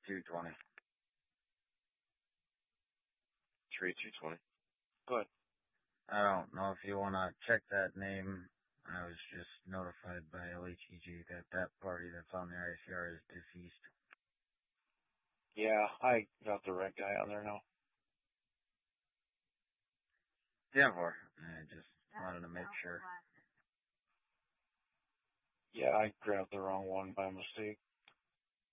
3220. 3220. Go ahead. I don't know if you want to check that name. I was just notified by LHEG that that party that's on the ICR is deceased. Yeah, I got the right guy on there now. Yeah, I just wanted to make sure. Yeah, I grabbed the wrong one by mistake.